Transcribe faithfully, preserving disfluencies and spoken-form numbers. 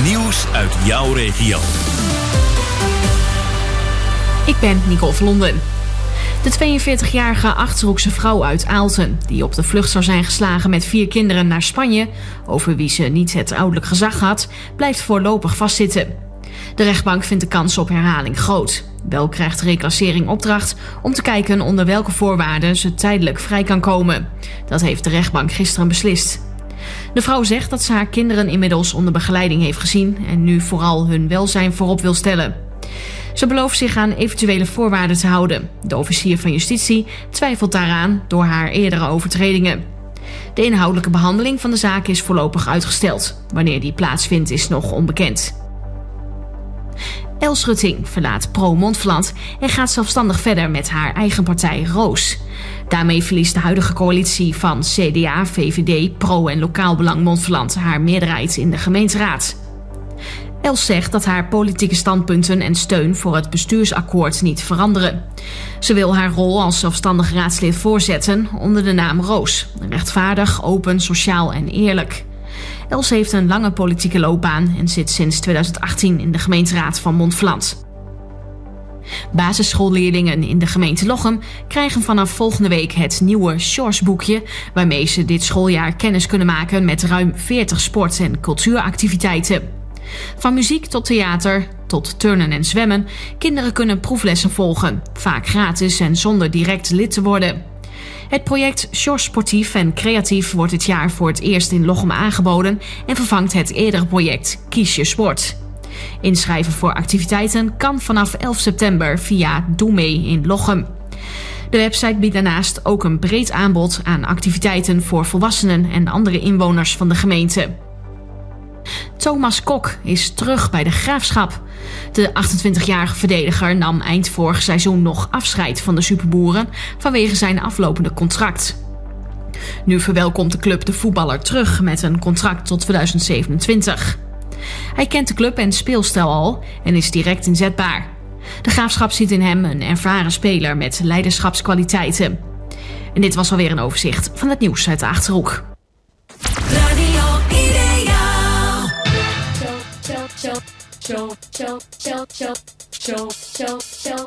Nieuws uit jouw regio. Ik ben Nicole Vlonden. De tweeënveertigjarige Achterhoekse vrouw uit Aalten, die op de vlucht zou zijn geslagen met vier kinderen naar Spanje, over wie ze niet het ouderlijk gezag had, blijft voorlopig vastzitten. De rechtbank vindt de kans op herhaling groot. Wel krijgt de reclassering opdracht om te kijken onder welke voorwaarden ze tijdelijk vrij kan komen. Dat heeft de rechtbank gisteren beslist. De vrouw zegt dat ze haar kinderen inmiddels onder begeleiding heeft gezien en nu vooral hun welzijn voorop wil stellen. Ze belooft zich aan eventuele voorwaarden te houden. De officier van justitie twijfelt daaraan door haar eerdere overtredingen. De inhoudelijke behandeling van de zaak is voorlopig uitgesteld. Wanneer die plaatsvindt is nog onbekend. Els Rutting verlaat Pro-Montferland en gaat zelfstandig verder met haar eigen partij Roos. Daarmee verliest de huidige coalitie van C D A, V V D, Pro en Lokaal Belang Montferland haar meerderheid in de gemeenteraad. Els zegt dat haar politieke standpunten en steun voor het bestuursakkoord niet veranderen. Ze wil haar rol als zelfstandig raadslid voortzetten onder de naam Roos. Rechtvaardig, open, sociaal en eerlijk. Els heeft een lange politieke loopbaan en zit sinds tweeduizend achttien in de gemeenteraad van Montferland. Basisschoolleerlingen in de gemeente Lochem krijgen vanaf volgende week het nieuwe Shores-boekje, waarmee ze dit schooljaar kennis kunnen maken met ruim veertig sport- en cultuuractiviteiten. Van muziek tot theater, tot turnen en zwemmen, kinderen kunnen proeflessen volgen, vaak gratis en zonder direct lid te worden. Het project Shores Sportief en Creatief wordt dit jaar voor het eerst in Lochem aangeboden en vervangt het eerdere project Kies je Sport. Inschrijven voor activiteiten kan vanaf elf september via Doe mee in Lochem. De website biedt daarnaast ook een breed aanbod aan activiteiten voor volwassenen en andere inwoners van de gemeente. Thomas Kok is terug bij de Graafschap. De achtentwintigjarige verdediger nam eind vorig seizoen nog afscheid van de Superboeren vanwege zijn aflopende contract. Nu verwelkomt de club de voetballer terug met een contract tot tweeduizend zevenentwintig. Hij kent de club en speelstijl al en is direct inzetbaar. De Graafschap ziet in hem een ervaren speler met leiderschapskwaliteiten. En dit was alweer een overzicht van het nieuws uit de Achterhoek. Show, show, show, show, show, show, show, show, show.